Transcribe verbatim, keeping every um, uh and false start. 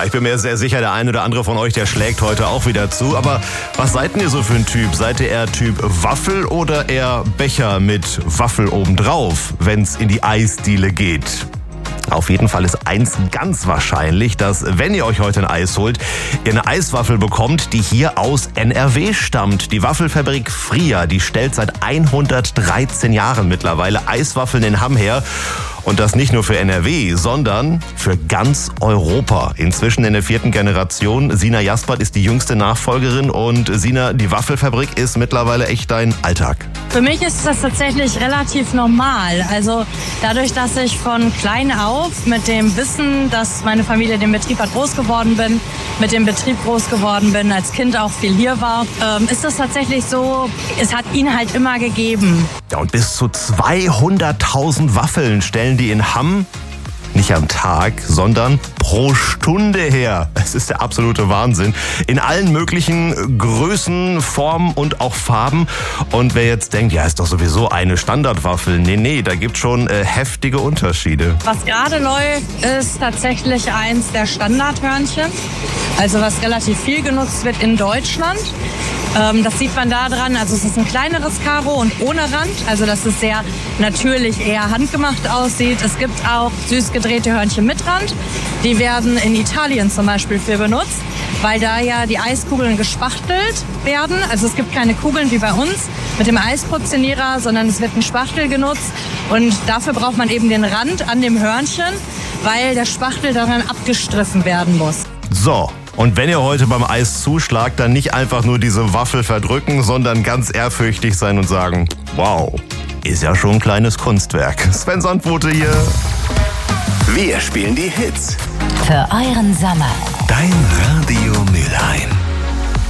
Ich bin mir sehr sicher, der eine oder andere von euch, der schlägt heute auch wieder zu. Aber was seid denn ihr so für ein Typ? Seid ihr eher Typ Waffel oder eher Becher mit Waffel obendrauf, wenn es in die Eisdiele geht? Auf jeden Fall ist eins ganz wahrscheinlich, dass, wenn ihr euch heute ein Eis holt, ihr eine Eiswaffel bekommt, die hier aus N R W stammt. Die Waffelfabrik Fria, die stellt seit hundertdreizehn Jahren mittlerweile Eiswaffeln in Hamm her. Und das nicht nur für N R W, sondern für ganz Europa. Inzwischen in der vierten Generation. Sina Jaspert ist die jüngste Nachfolgerin. Und Sina, die Waffelfabrik ist mittlerweile echt dein Alltag. Für mich ist das tatsächlich relativ normal. Also dadurch, dass ich von klein auf mit dem Wissen, dass meine Familie den Betrieb hat, groß geworden bin, mit dem Betrieb groß geworden bin, als Kind auch viel hier war, ähm, ist das tatsächlich so, es hat ihn halt immer gegeben. Ja, und bis zu zweihunderttausend Waffeln stellen die in Hamm nicht am Tag, sondern pro Stunde her. Es ist der absolute Wahnsinn. In allen möglichen Größen, Formen und auch Farben. Und wer jetzt denkt, ja, ist doch sowieso eine Standardwaffel. Nee, nee, da gibt es schon äh, heftige Unterschiede. Was gerade läuft, ist tatsächlich eins der Standardhörnchen. Also was relativ viel genutzt wird in Deutschland. Ähm, das sieht man da dran. Also es ist ein kleineres Karo und ohne Rand. Also dass es sehr natürlich eher handgemacht aussieht. Es gibt auch süß gedrehte Hörnchen mit Rand. Die werden in Italien zum Beispiel für benutzt, weil da ja die Eiskugeln gespachtelt werden. Also es gibt keine Kugeln wie bei uns mit dem Eisportionierer, sondern es wird ein Spachtel genutzt. Und dafür braucht man eben den Rand an dem Hörnchen, weil der Spachtel daran abgestriffen werden muss. So. Und wenn ihr heute beim Eis zuschlagt, dann nicht einfach nur diese Waffel verdrücken, sondern ganz ehrfürchtig sein und sagen, wow, ist ja schon ein kleines Kunstwerk. Sven Sandpfote hier. Wir spielen die Hits. Für euren Sommer. Dein Radio mit